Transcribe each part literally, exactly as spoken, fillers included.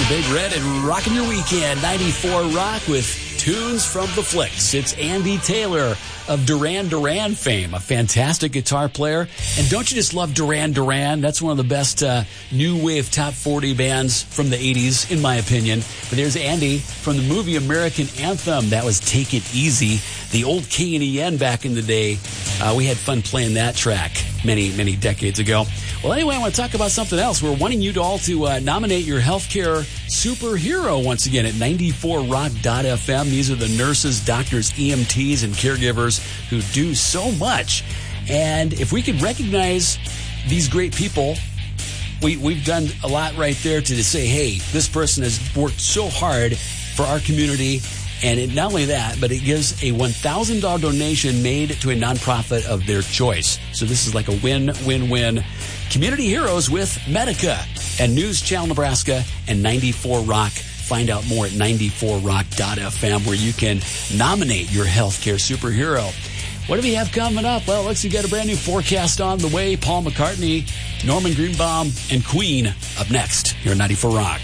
Big Red and rocking your weekend. ninety-four Rock with tunes from the flicks. It's Andy Taylor of Duran Duran fame, a fantastic guitar player. And don't you just love Duran Duran? That's one of the best uh, new wave top forty bands from the eighties, in my opinion. But there's Andy from the movie American Anthem. That was Take It Easy, the old K and E N back in the day. Uh, we had fun playing that track many, many decades ago. Well, anyway, I want to talk about something else. We're wanting you all to uh, nominate your healthcare superhero once again at ninety-four rock dot f m. These are the nurses, doctors, E M Ts, and caregivers who do so much. And if we could recognize these great people, we, we've done a lot right there to say, hey, this person has worked so hard for our community. And it, not only that, but it gives a one thousand dollars donation made to a nonprofit of their choice. So this is like a win-win-win. Community Heroes with Medica and News Channel Nebraska and ninety-four Rock. Find out more at ninety-four rock dot f m where you can nominate your healthcare superhero. What do we have coming up? Well, looks like we got a brand new forecast on the way. Paul McCartney, Norman Greenbaum, and Queen up next here at ninety-four Rock.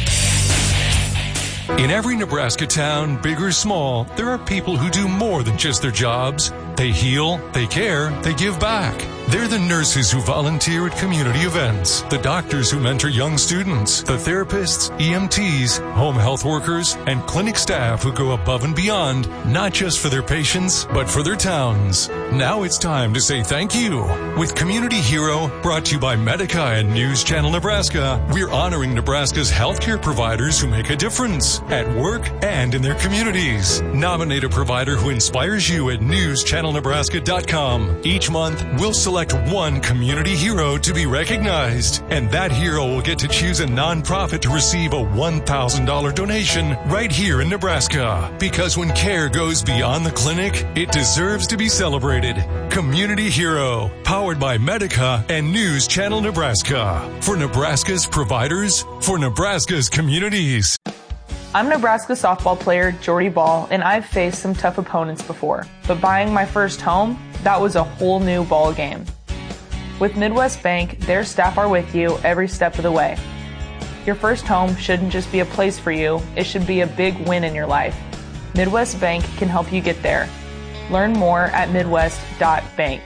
In every Nebraska town, big or small, there are people who do more than just their jobs. They heal, they care, they give back. They're the nurses who volunteer at community events, the doctors who mentor young students, the therapists, E M Ts, home health workers, and clinic staff who go above and beyond, not just for their patients, but for their towns. Now it's time to say thank you. With Community Hero, brought to you by Medica and News Channel Nebraska, we're honoring Nebraska's healthcare providers who make a difference at work and in their communities. Nominate a provider who inspires you at news channel nebraska dot com. Each month, we'll select one community hero to be recognized, and that hero will get to choose a nonprofit to receive a one thousand dollars donation right here in Nebraska. Because when care goes beyond the clinic, it deserves to be celebrated. Community Hero, powered by Medica and News Channel Nebraska. For Nebraska's providers, for Nebraska's communities. I'm Nebraska softball player Jordy Ball, and I've faced some tough opponents before. But buying my first home, that was a whole new ball game. With Midwest Bank, their staff are with you every step of the way. Your first home shouldn't just be a place for you, it should be a big win in your life. Midwest Bank can help you get there. Learn more at midwest dot bank.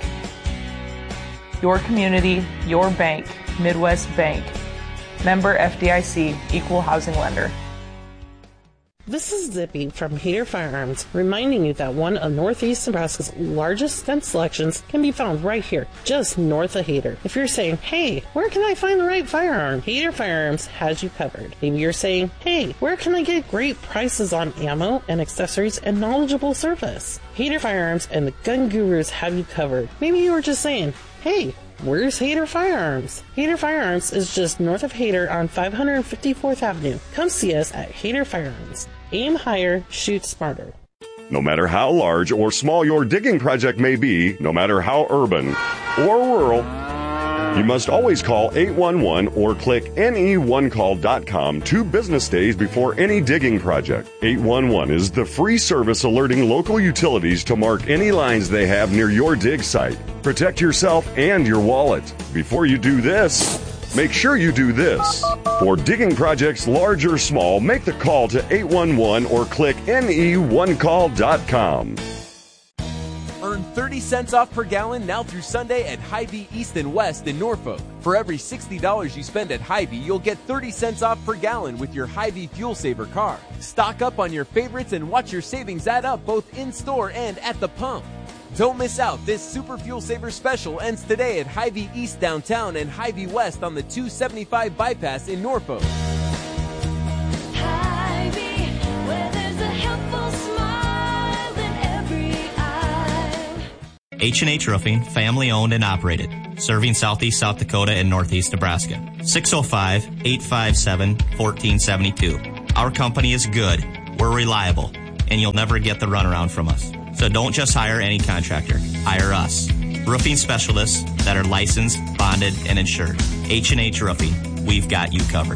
Your community, your bank, Midwest Bank. Member F D I C, Equal Housing Lender. This is Zippy from Hader Firearms, reminding you that one of Northeast Nebraska's largest gun selections can be found right here, just north of Hader. If you're saying, hey, where can I find the right firearm? Hader Firearms has you covered. Maybe you're saying, hey, where can I get great prices on ammo and accessories and knowledgeable service? Hader Firearms and the Gun Gurus have you covered. Maybe you were just saying, hey, where's Hader Firearms? Hader Firearms is just north of Hader on five hundred fifty-fourth Avenue. Come see us at Hader Firearms. Aim higher, shoot smarter. No matter how large or small your digging project may be, no matter how urban or rural, you must always call eight one one or click N E one call dot com two business days before any digging project. eight one one is the free service alerting local utilities to mark any lines they have near your dig site. Protect yourself and your wallet. Before you do this, make sure you do this. For digging projects large or small, make the call to eight one one or click N E one call dot com. Earn thirty cents off per gallon now through Sunday at Hy-Vee East and West in Norfolk. For every sixty dollars you spend at Hy-Vee, you'll get thirty cents off per gallon with your Hy-Vee Fuel Saver car. Stock up on your favorites and watch your savings add up both in-store and at the pump. Don't miss out. This Super Fuel Saver special ends today at Hy-Vee East downtown and Hy-Vee West on the two seventy-five bypass in Norfolk. Hy-Vee, where there's a helpful smile in every eye. H and H Roofing, family owned and operated, serving Southeast South Dakota and Northeast Nebraska. six oh five, eight five seven, one four seven two. Our company is good, we're reliable, and you'll never get the runaround from us. So don't just hire any contractor. Hire us. Roofing specialists that are licensed, bonded, and insured. H and H Roofing. We've got you covered.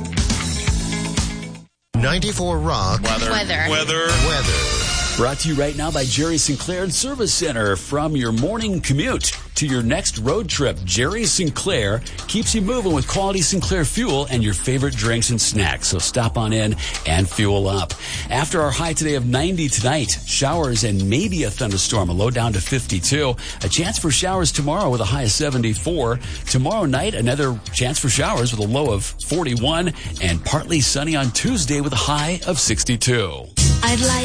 ninety-four Rock. Weather. Weather. Weather. Weather. Brought to you right now by Jerry Sinclair and Service Center from your morning commute. to your next road trip. Jerry Sinclair keeps you moving with quality Sinclair fuel and your favorite drinks and snacks. So stop on in and fuel up. After our high today of ninety tonight, showers and maybe a thunderstorm, a low down to fifty-two. A chance for showers tomorrow with a high of seventy-four. Tomorrow night, another chance for showers with a low of forty-one. And partly sunny on Tuesday with a high of sixty-two. I'd like